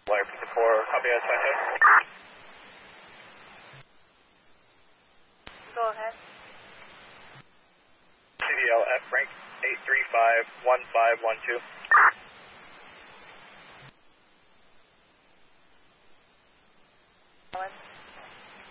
Flyer for the core, copy that, Sancho. Go ahead. CDL F rank 8351512.